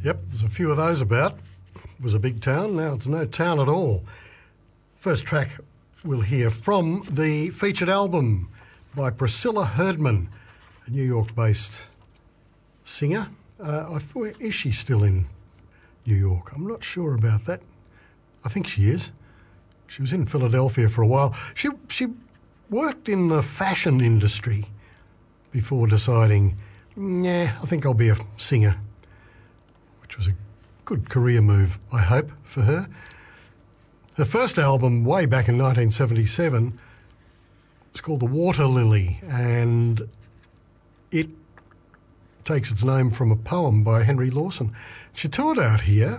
Yep, there's a few of those about. It was a big town, now it's no town at all. First track we'll hear from the featured album by Priscilla Herdman, a New York-based singer. Is she still in New York? I'm not sure about that. I think she is. She was in Philadelphia for a while. She worked in the fashion industry before deciding, I think I'll be a singer, which was a good career move, I hope, for her. Her first album, way back in 1977, was called The Water Lily, and it takes its name from a poem by Henry Lawson. She toured out here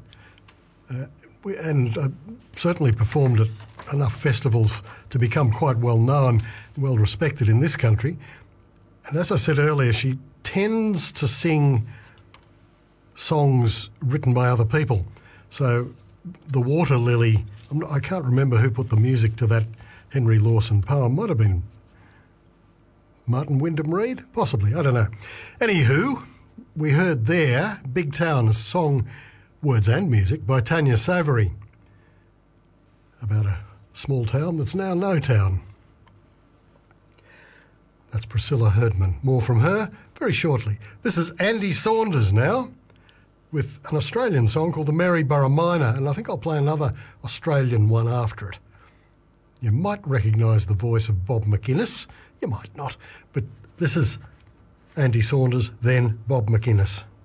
and certainly performed at enough festivals to become quite well known, well respected in this country. And as I said earlier, she tends to sing songs written by other people. So The Water Lily, I can't remember who put the music to that Henry Lawson poem. Might have been Martin Wyndham Reed? Possibly, I don't know. Anywho, we heard there Big Town, a song, words and music, by Tanya Savary, about a small town that's now no town. That's Priscilla Herdman. More from her very shortly. This is Andy Saunders now, with an Australian song called The Maryborough Miner, and I think I'll play another Australian one after it. You might recognise the voice of Bob McInnes, you might not, but this is Andy Saunders, then Bob McInnes.